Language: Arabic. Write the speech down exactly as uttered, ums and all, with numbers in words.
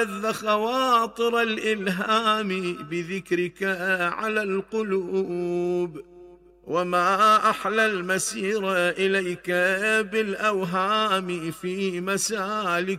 لذ خواطر الإلهام بذكرك على القلوب، وما أحلى المسير إليك بالأوهام في مسالك